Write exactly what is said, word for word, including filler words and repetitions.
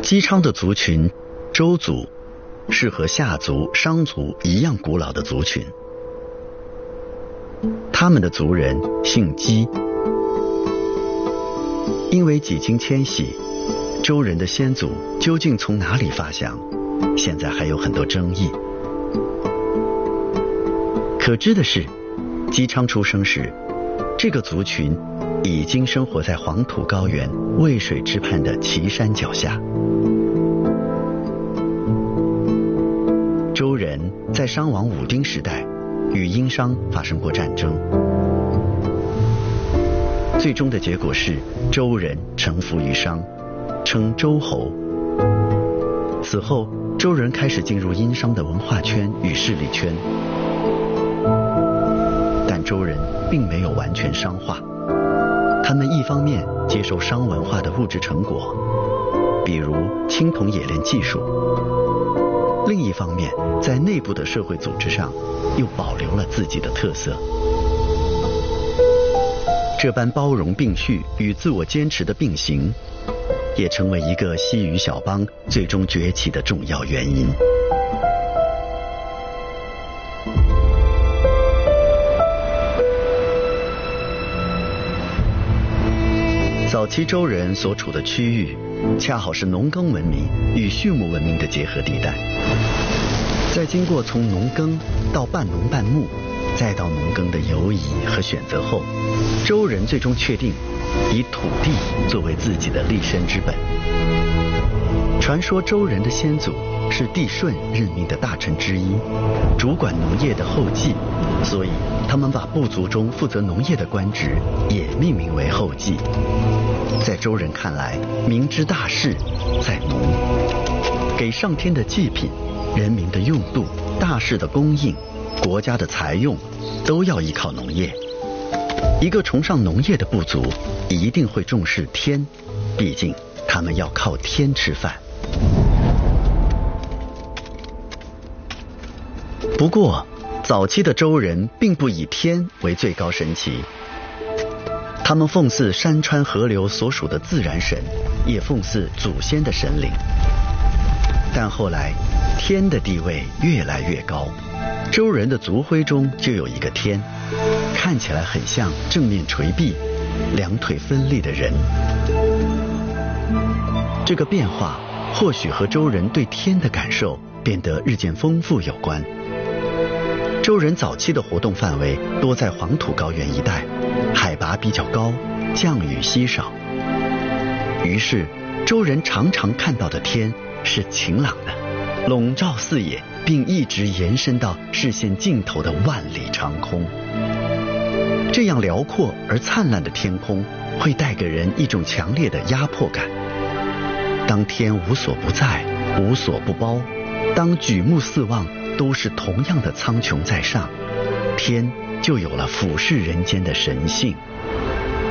姬昌的族群周族是和夏族、商族一样古老的族群，他们的族人姓姬。因为几经迁徙，周人的先祖究竟从哪里发祥，现在还有很多争议。可知的是，姬昌出生时，这个族群已经生活在黄土高原渭水之畔的岐山脚下。周人在商王武丁时代与殷商发生过战争，最终的结果是周人臣服于商，称周侯。此后，周人开始进入殷商的文化圈与势力圈，但周人并没有完全商化。他们一方面接受商文化的物质成果，比如青铜冶炼技术，另一方面在内部的社会组织上又保留了自己的特色。这般包容并蓄与自我坚持的并行，也成为一个西域小邦最终崛起的重要原因。早期周人所处的区域，恰好是农耕文明与畜牧文明的结合地带。在经过从农耕到半农半牧，再到农耕的游移和选择后，周人最终确定以土地作为自己的立身之本。传说周人的先祖是帝舜任命的大臣之一，主管农业的后继，所以他们把部族中负责农业的官职也命名为后继。在周人看来，民之大事在农，给上天的祭品、人民的用度、大事的供应、国家的财用，都要依靠农业。一个崇尚农业的部族一定会重视天，毕竟他们要靠天吃饭。不过，早期的周人并不以天为最高神祇，他们奉祀山川河流所属的自然神，也奉祀祖先的神灵。但后来，天的地位越来越高，周人的族徽中就有一个天，看起来很像正面垂臂、两腿分立的人。这个变化或许和周人对天的感受变得日渐丰富有关。周人早期的活动范围多在黄土高原一带，海拔比较高，降雨稀少，于是周人常常看到的天是晴朗的，笼罩四野，并一直延伸到视线尽头的万里长空。这样辽阔而灿烂的天空会带给人一种强烈的压迫感。当天无所不在，无所不包，当举目四望都是同样的苍穹在上，天就有了俯视人间的神性。